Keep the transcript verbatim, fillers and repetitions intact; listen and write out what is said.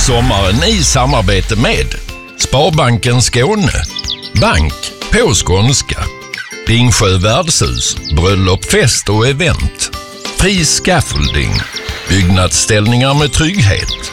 sommaren i samarbete med Sparbanken Skåne, bank på skånska, Ringsjö värdshus, bröllop, fest och event, Fri Scaffolding, byggnadsställningar med trygghet,